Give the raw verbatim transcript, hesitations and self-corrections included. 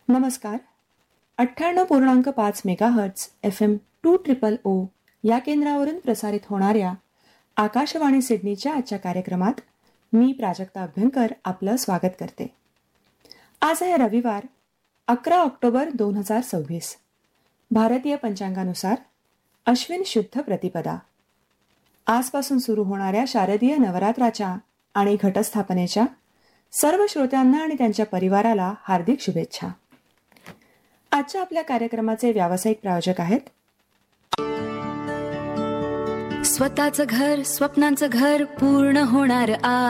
नमस्कार. अठ्ठ्याण्णव पूर्णांक पाच megahertz F M to triple ओ या केंद्रावरून प्रसारित होणाऱ्या आकाशवाणी सिडनीच्या आजच्या कार्यक्रमात मी प्राजक्ता अभ्यंकर आपलं स्वागत करते. आज आहे रविवार अकरा ऑक्टोबर दोन हजार सव्वीस. भारतीय पंचांगानुसार अश्विन शुद्ध प्रतिपदा. आजपासून सुरू होणाऱ्या शारदीय नवरात्राच्या आणि घटस्थापनेच्या सर्व श्रोत्यांना आणि त्यांच्या परिवाराला हार्दिक शुभेच्छा. आजच्या आपल्या कार्यक्रमाचे व्यावसायिक प्रायोजक आहेत स्वतःचं घर, स्वप्नांचं घर पूर्ण होणार आ